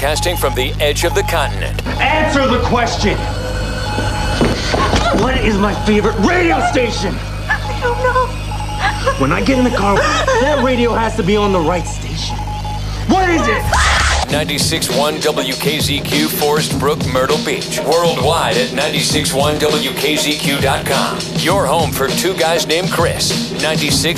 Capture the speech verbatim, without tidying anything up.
broadcasting from the edge of the continent. Answer the question! What is my favorite radio station? I don't know. When I get in the car, that radio has to be on the right station. What is it? ninety-six point one W K Z Q, Forest Brook, Myrtle Beach. Worldwide at ninety-six point one W K Z Q dot com. Your home for two guys named Chris. ninety-six